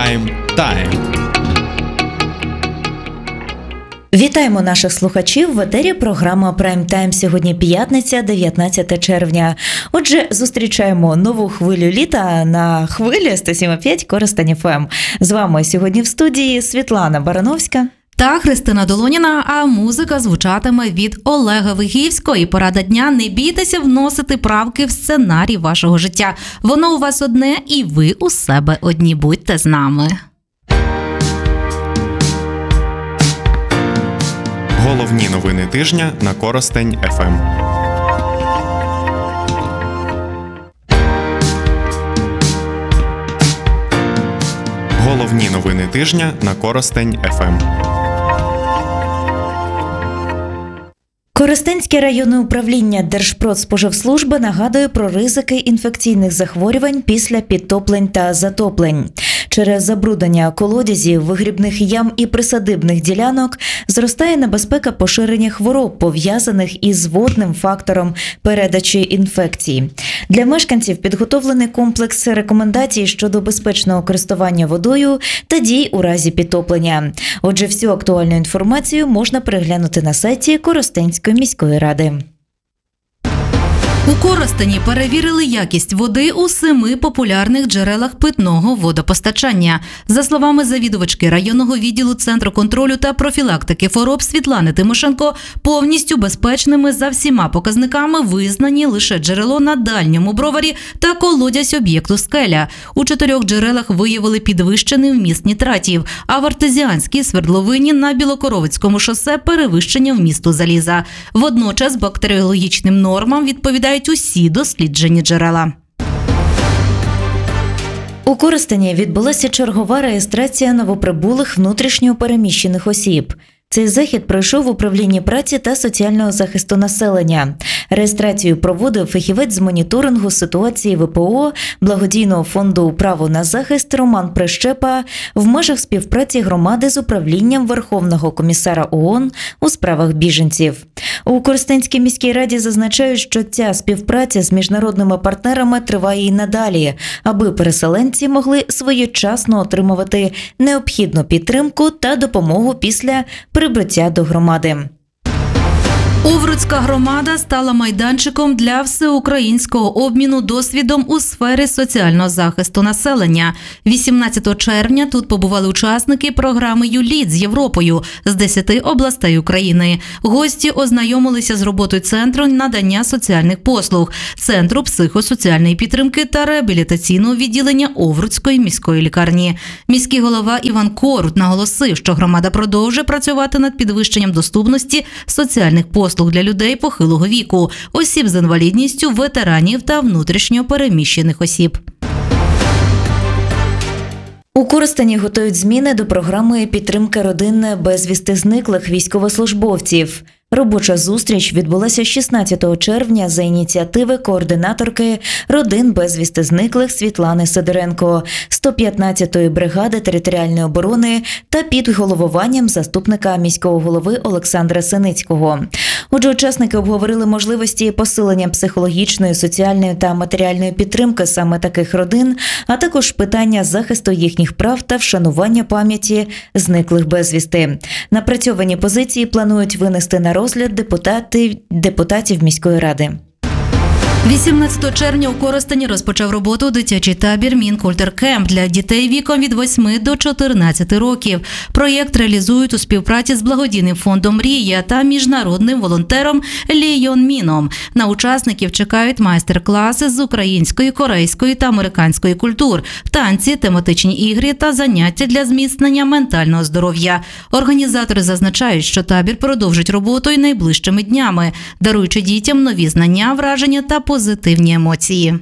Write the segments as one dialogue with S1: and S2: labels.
S1: Прайм-тайм.
S2: Вітаємо наших слухачів в етері програма «Прайм-тайм». Сьогодні п'ятниця, 19 червня. Отже, зустрічаємо нову хвилю літа на хвилі 107,5 Коростень ФМ. З вами сьогодні в студії Світлана Барановська
S3: та Христина Долоніна, а музика звучатиме від Олега Вигівського. І порада дня: не бійтеся вносити правки в сценарій вашого життя. Воно у вас одне, і ви у себе одні. Будьте з нами.
S1: Головні новини тижня на Коростень ФМ. Головні новини тижня на Коростень ФМ.
S2: Коростенське районне управління Держпродспоживслужби нагадує про ризики інфекційних захворювань після підтоплень та затоплень. Через забруднення колодязів, вигрібних ям і присадибних ділянок зростає небезпека поширення хвороб, пов'язаних із водним фактором передачі інфекцій. Для мешканців підготовлений комплекс рекомендацій щодо безпечного користування водою та дій у разі підтоплення. Отже, всю актуальну інформацію можна переглянути на сайті Коростенської міської ради.
S3: У Коростені перевірили якість води у 7 популярних джерелах питного водопостачання. За словами завідувачки районного відділу Центру контролю та профілактики хвороб Світлани Тимошенко, повністю безпечними за всіма показниками визнані лише джерело на Дальньому Броварі та колодязь об'єкту «Скеля». У 4 джерелах виявили підвищений вміст нітратів, а в артезіанській свердловині на Білокоровицькому шосе перевищення вмісту заліза. Водночас бактеріологічним нормам відповідають усі досліджені джерела.
S2: У Коростені відбулася чергова реєстрація новоприбулих внутрішньо переміщених осіб. Цей захід пройшов в управлінні праці та соціального захисту населення. Реєстрацію проводив фахівець з моніторингу ситуації ВПО благодійного фонду «Право на захист» Роман Прищепа в межах співпраці громади з управлінням Верховного комісара ООН у справах біженців. У Коростенській міській раді зазначають, що ця співпраця з міжнародними партнерами триває і надалі, аби переселенці могли своєчасно отримувати необхідну підтримку та допомогу після прибуття до громади.
S3: Овруцька громада стала майданчиком для всеукраїнського обміну досвідом у сфері соціального захисту населення. 18 червня тут побували учасники програми «ЮЛІТ» з Європою з 10 областей України. Гості ознайомилися з роботою Центру надання соціальних послуг, Центру психосоціальної підтримки та реабілітаційного відділення Овруцької міської лікарні. Міський голова Іван Корут наголосив, що громада продовжує працювати над підвищенням доступності соціальних послуг для людей похилого віку, осіб з інвалідністю, ветеранів та внутрішньо переміщених осіб.
S2: У Коростені готують зміни до програми підтримки родин безвісти зниклих військовослужбовців. Робоча зустріч відбулася 16 червня за ініціативи координаторки родин безвісти зниклих Світлани Сидоренко, 115-ї бригади територіальної оборони та під головуванням заступника міського голови Олександра Синицького. Отже, учасники обговорили можливості посилення психологічної, соціальної та матеріальної підтримки саме таких родин, а також питання захисту їхніх прав та вшанування пам'яті зниклих безвісти. Напрацьовані позиції планують винести на розгляд депутатів міської ради.
S3: 18 червня у Коростені розпочав роботу дитячий табір «Мінкультер-кемп» для дітей віком від 8 до 14 років. Проєкт реалізують у співпраці з благодійним фондом «Мрія» та міжнародним волонтером Ліон Міном. На учасників чекають майстер-класи з української, корейської та американської культур, танці, тематичні ігри та заняття для зміцнення ментального здоров'я. Організатори зазначають, що табір продовжить роботу й найближчими днями, даруючи дітям нові знання, враження та позитивні емоції.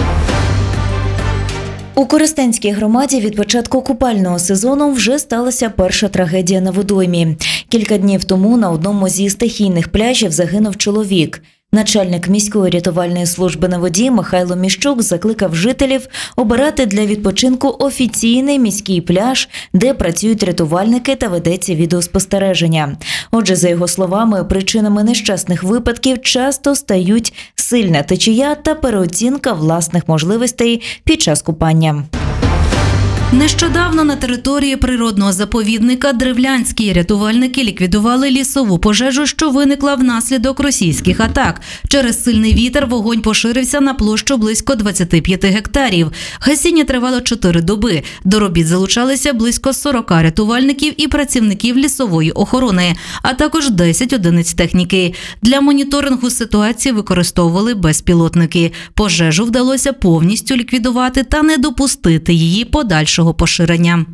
S2: У Коростенській громаді від початку купального сезону вже сталася перша трагедія на водоймі. Кілька днів тому на одному зі стихійних пляжів загинув чоловік. Начальник міської рятувальної служби на воді Михайло Міщук закликав жителів обирати для відпочинку офіційний міський пляж, де працюють рятувальники та ведеться відеоспостереження. Отже, за його словами, причинами нещасних випадків часто стають сильна течія та переоцінка власних можливостей під час купання.
S3: Нещодавно на території природного заповідника Древлянські рятувальники ліквідували лісову пожежу, що виникла внаслідок російських атак. Через сильний вітер вогонь поширився на площу близько 25 гектарів. Гасіння тривало 4 доби. До робіт залучалися близько 40 рятувальників і працівників лісової охорони, а також 10 одиниць техніки. Для моніторингу ситуації використовували безпілотники. Пожежу вдалося повністю ліквідувати та не допустити її подальшого поширення.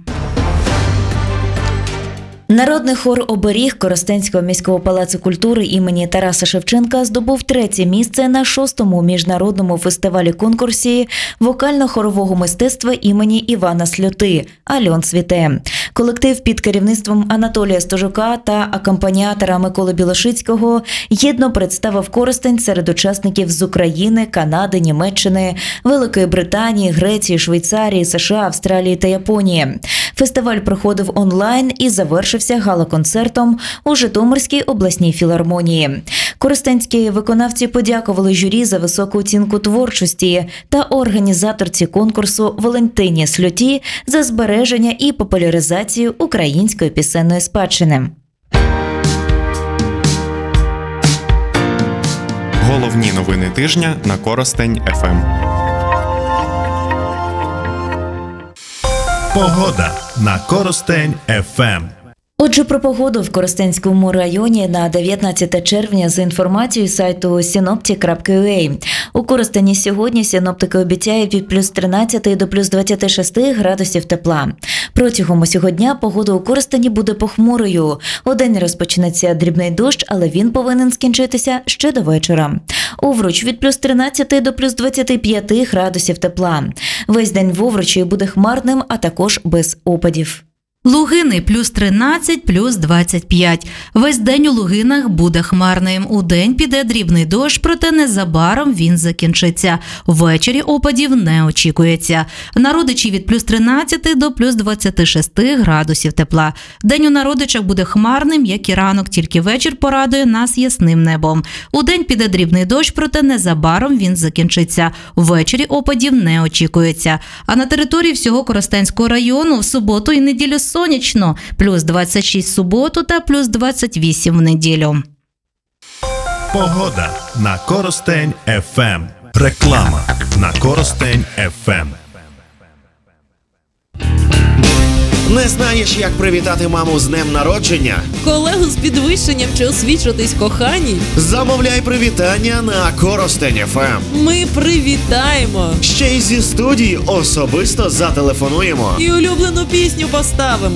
S2: Народний хор «Оберіг» Коростенського міського палацу культури імені Тараса Шевченка здобув 3-е місце на 6-му міжнародному фестивалі-конкурсі вокально-хорового мистецтва імені Івана Сльоти «Альон цвіте». Колектив під керівництвом Анатолія Стожука та акомпаніатора Миколи Білошицького гідно представив Коростень серед учасників з України, Канади, Німеччини, Великої Британії, Греції, Швейцарії, США, Австралії та Японії. Фестиваль проходив онлайн і завершився гала-концертом у Житомирській обласній філармонії. Коростенські виконавці подякували журі за високу оцінку творчості та організаторці конкурсу Валентині Сльоті за збереження і популяризацію української пісенної спадщини.
S1: Головні новини тижня на Коростень ФМ.
S4: Погода на Коростень ФМ.
S2: Отже, про погоду в Коростенському районі на 19 червня за інформацією сайту synoptic.ua. У Коростені сьогодні синоптики обіцяють від плюс 13 до плюс 26 градусів тепла. Протягом усього дня погода у Коростені буде похмурою. Удень розпочнеться дрібний дощ, але він повинен скінчитися ще до вечора. Овруч від плюс 13 до плюс 25 градусів тепла. Весь день в Овручі буде хмарним, а також без опадів.
S3: Лугини – плюс 13, плюс 25. Весь день у Лугинах буде хмарним. Удень піде дрібний дощ, проте незабаром він закінчиться. Ввечері опадів не очікується. На Родичі від плюс 13 до плюс 26 градусів тепла. День у Народичах буде хмарним, як і ранок, тільки вечір порадує нас ясним небом. Удень піде дрібний дощ, проте незабаром він закінчиться. Ввечері опадів не очікується. А на території всього Коростенського району в суботу і неділю сонячно, плюс 26 в суботу та плюс 28 в неділю.
S4: Погода на Коростень ФМ. Реклама на Коростень ФМ.
S5: Не знаєш, як привітати маму з днем народження?
S6: Колегу з підвищенням чи освічитись коханій?
S5: Замовляй привітання на Коростень ФМ.
S6: Ми привітаємо!
S5: Ще й зі студії особисто зателефонуємо.
S6: І улюблену пісню поставимо.